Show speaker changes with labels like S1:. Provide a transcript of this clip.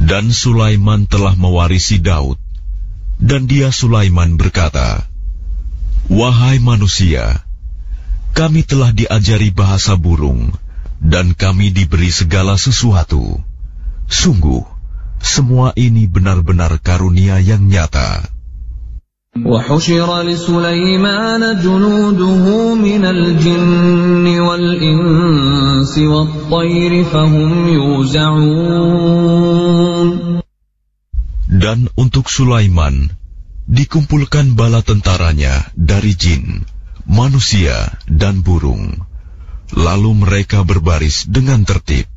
S1: Dan Sulaiman telah mewarisi Daud, dan dia Sulaiman berkata, "Wahai manusia, kami telah diajari bahasa burung, dan kami diberi segala sesuatu. Sungguh, semua ini benar-benar karunia yang nyata."
S2: وحشر لسليمان جنوده من الجن والإنس والطير فهم يوزعون.
S1: Dan untuk Sulaiman dikumpulkan bala tentaranya dari jin, manusia, dan burung. Lalu mereka berbaris dengan tertib.